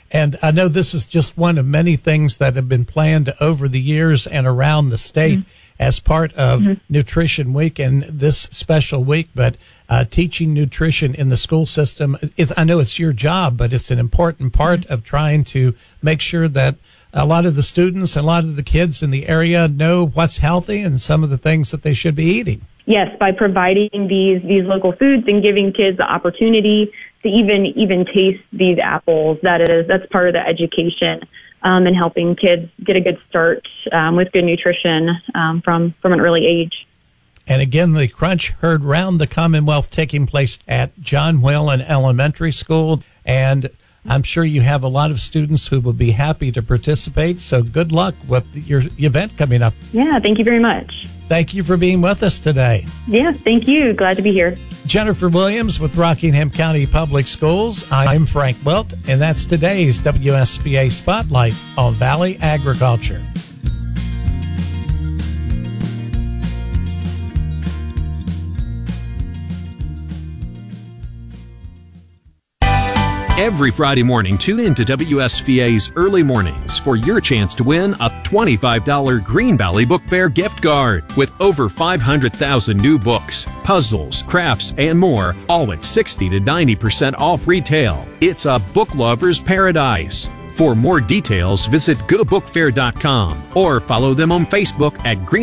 And I know this is just one of many things that have been planned over the years and around the state as part of Nutrition Week and this special week. But teaching nutrition in the school system, I know it's your job, but it's an important part of trying to make sure that a lot of the students and a lot of the kids in the area know what's healthy and some of the things that they should be eating. Yes, by providing these local foods and giving kids the opportunity to even taste these apples. That's part of the education and helping kids get a good start with good nutrition from an early age. And again, the Crunch heard round the Commonwealth taking place at John Whalen Elementary School. And I'm sure you have a lot of students who will be happy to participate. So good luck with your event coming up. Yeah, thank you very much. Thank you for being with us today. Yeah, thank you. Glad to be here. Jennifer Williams with Rockingham County Public Schools. I'm Frank Wilt, and that's today's WSVA Spotlight on Valley Agriculture. Every Friday morning, tune in to WSVA's Early Mornings for your chance to win a $25 Green Valley Book Fair gift card with over 500,000 new books, puzzles, crafts, and more, all at 60 to 90% off retail. It's a book lover's paradise. For more details, visit gobookfair.com or follow them on Facebook at Green